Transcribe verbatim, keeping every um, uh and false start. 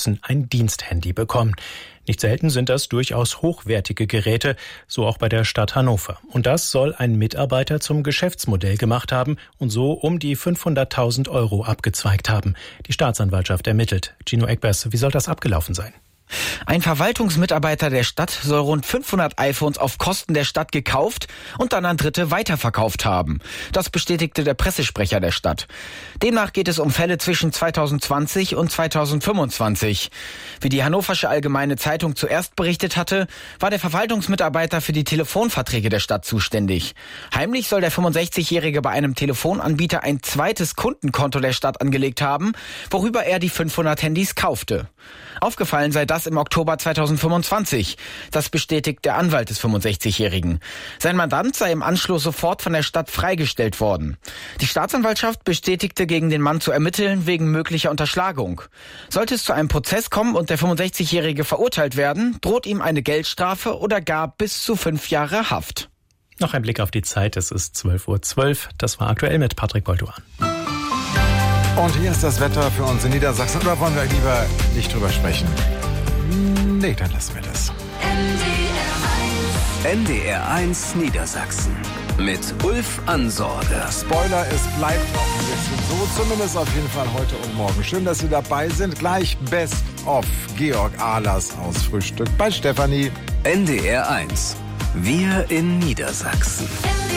Niedersachsen ein Diensthandy bekommen. Nicht selten sind das durchaus hochwertige Geräte, so auch bei der Stadt Hannover. Und das soll ein Mitarbeiter zum Geschäftsmodell gemacht haben und so um die fünfhunderttausend Euro abgezweigt haben. Die Staatsanwaltschaft ermittelt. Gino Eckbers, wie soll das abgelaufen sein? Ein Verwaltungsmitarbeiter der Stadt soll rund fünfhundert iPhones auf Kosten der Stadt gekauft und dann an Dritte weiterverkauft haben. Das bestätigte der Pressesprecher der Stadt. Demnach geht es um Fälle zwischen zweitausendzwanzig und zweitausendfünfundzwanzig. Wie die Hannoversche Allgemeine Zeitung zuerst berichtet hatte, war der Verwaltungsmitarbeiter für die Telefonverträge der Stadt zuständig. Heimlich soll der fünfundsechzigjährige bei einem Telefonanbieter ein zweites Kundenkonto der Stadt angelegt haben, worüber er die fünfhundert Handys kaufte. Aufgefallen sei das im Oktober zweitausendfünfundzwanzig. Das bestätigt der Anwalt des fünfundsechzigjährigen. Sein Mandant sei im Anschluss sofort von der Stadt freigestellt worden. Die Staatsanwaltschaft bestätigte, gegen den Mann zu ermitteln wegen möglicher Unterschlagung. Sollte es zu einem Prozess kommen und der fünfundsechzigjährige verurteilt werden, droht ihm eine Geldstrafe oder gar bis zu fünf Jahre Haft. Noch ein Blick auf die Zeit. Es ist zwölf Uhr zwölf. Das war aktuell mit Patrick Bolduan. Und hier ist das Wetter für uns in Niedersachsen. Oder wollen wir lieber nicht drüber sprechen? Nee, dann lassen wir das. N D R eins Niedersachsen mit Ulf Ansorge. Spoiler, es bleibt auch ein bisschen so, zumindest auf jeden Fall heute und morgen. Schön, dass Sie dabei sind. Gleich Best of Georg Ahlers aus Frühstück bei Stefanie. N D R eins. Wir in Niedersachsen.